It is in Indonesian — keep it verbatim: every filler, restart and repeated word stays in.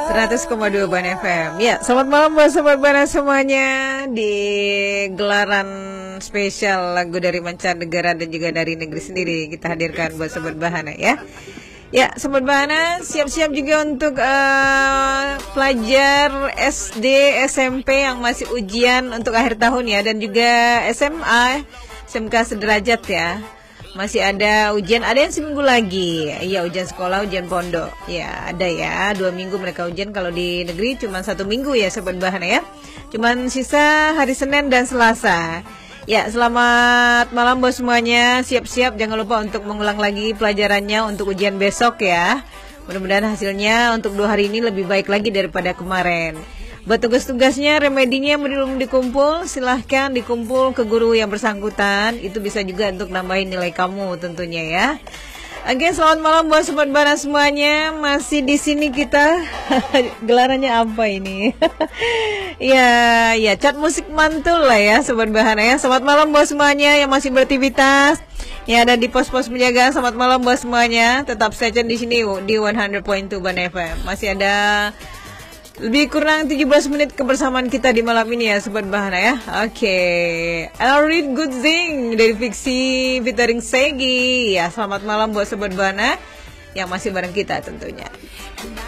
seratus koma dua Ban F M. Ya, selamat malam buat Sobat Bana semuanya di gelaran spesial lagu dari mancanegara dan juga dari negeri sendiri kita hadirkan buat Sobat Bahana ya. Ya, Sobat Bahana siap-siap juga untuk uh, pelajar S D, S M P yang masih ujian untuk akhir tahun ya, dan juga S M A, S M K sederajat ya. Masih ada ujian, ada yang seminggu lagi. Iya, ujian sekolah, ujian pondok. Ya, ada ya, dua minggu mereka ujian. Kalau di negeri cuma satu minggu ya Sobat Bahana ya. Cuman sisa hari Senin dan Selasa. Ya, selamat malam buat semuanya. Siap-siap, jangan lupa untuk mengulang lagi pelajarannya untuk ujian besok ya. Mudah-mudahan hasilnya untuk dua hari ini lebih baik lagi daripada kemarin. Buat tugas-tugasnya, remedinya belum dikumpul, silahkan dikumpul ke guru yang bersangkutan. Itu bisa juga untuk nambahin nilai kamu tentunya ya. Oke, selamat malam buat Sobat Bana semuanya. Masih di sini kita. Gelarannya apa ini? Ya, ya, cat musik mantul lah ya Sobat Bahana ya. Selamat malam buat semuanya yang masih beraktivitas. Ya, ada di pos-pos penjagaan. Selamat malam buat semuanya. Tetap stay tune di sini di seratus koma dua Ban F M. Masih ada lebih kurang tujuh belas menit kebersamaan kita di malam ini ya Sobat Bahana ya. Oke, okay. I'll read good thing dari Fiksi featuring Segi. Ya, selamat malam buat Sobat Bahana yang masih bareng kita tentunya.